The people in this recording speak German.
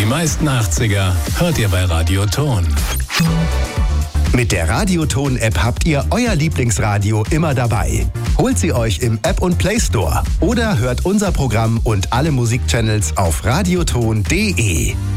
meisten 80er hört ihr bei Radioton. Mit der Radioton-App habt ihr euer Lieblingsradio immer dabei. Holt sie euch im App- und Play Store oder hört unser Programm und alle Musikchannels auf radioton.de.